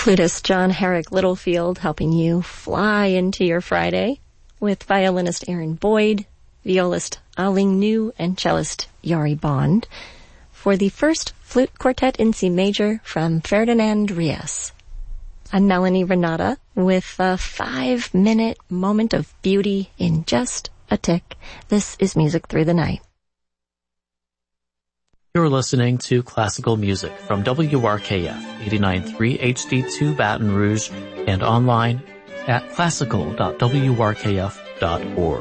Flutist John Herrick Littlefield helping you fly into your Friday with violinist Aaron Boyd, violist Aling New, and cellist Yari Bond for the first flute quartet in C major from Ferdinand Rias. I'm Melanie Renata with a 5-minute moment of beauty in just a tick. This is Music Through the Night. You're listening to classical music from WRKF 89.3 HD2 Baton Rouge and online at classical.wrkf.org.